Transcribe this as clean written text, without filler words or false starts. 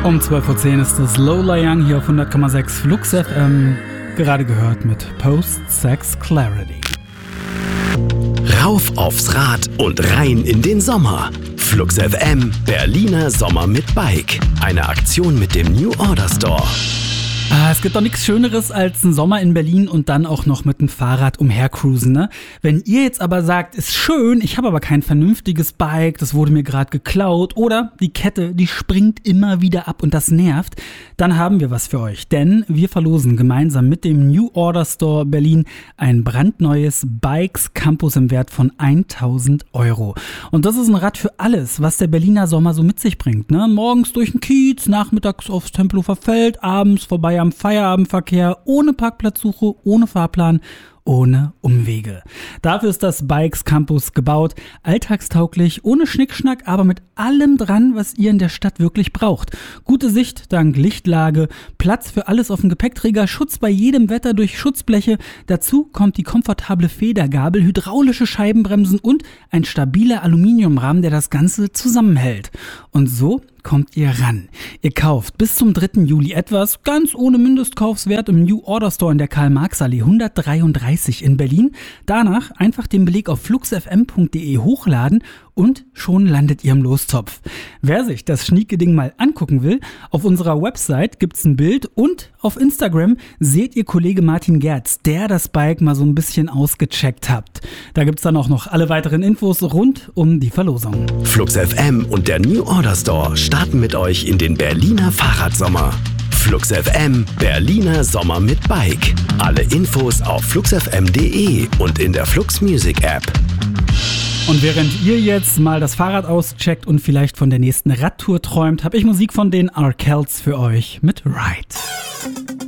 Um 12:10 Uhr ist es Lola Young hier auf 100,6 Flux FM. Gerade gehört mit Post-Sex Clarity. Rauf aufs Rad und rein in den Sommer. Flux FM, Berliner Sommer mit Bike. Eine Aktion mit dem New Order Store. Es gibt doch nichts Schöneres als einen Sommer in Berlin und dann auch noch mit dem Fahrrad umhercruisen, ne? Wenn ihr jetzt aber sagt, ist schön, ich habe aber kein vernünftiges Bike, das wurde mir gerade geklaut oder die Kette, die springt immer wieder ab und das nervt, dann haben wir was für euch. Denn wir verlosen gemeinsam mit dem New Order Store Berlin ein brandneues Bikes Campus im Wert von 1.000 €. Und das ist ein Rad für alles, was der Berliner Sommer so mit sich bringt, ne? Morgens durch den Kiez, nachmittags aufs Tempelhofer Feld, abends vorbei am Feierabendverkehr, ohne Parkplatzsuche, ohne Fahrplan, ohne Umwege. Dafür ist das Bikes Campus gebaut, alltagstauglich, ohne Schnickschnack, aber mit allem dran, was ihr in der Stadt wirklich braucht. Gute Sicht dank Lichtlage, Platz für alles auf dem Gepäckträger, Schutz bei jedem Wetter durch Schutzbleche. Dazu kommt die komfortable Federgabel, hydraulische Scheibenbremsen und ein stabiler Aluminiumrahmen, der das Ganze zusammenhält. Und so kommt ihr ran. Ihr kauft bis zum 3. Juli etwas ganz ohne Mindestkaufswert im New Order Store in der Karl-Marx-Allee 133 in Berlin. Danach einfach den Beleg auf fluxfm.de hochladen und schon landet ihr im Lostopf. Wer sich das schnieke Ding mal angucken will, auf unserer Website gibt's ein Bild und auf Instagram seht ihr Kollege Martin Gerz, der das Bike mal so ein bisschen ausgecheckt hat. Da gibt's dann auch noch alle weiteren Infos rund um die Verlosung. Flux FM und der New Order Store starten mit euch in den Berliner Fahrradsommer. Flux FM, Berliner Sommer mit Bike. Alle Infos auf fluxfm.de und in der Flux Music App. Und während ihr jetzt mal das Fahrrad auscheckt und vielleicht von der nächsten Radtour träumt, habe ich Musik von den Arkells für euch mit Ride.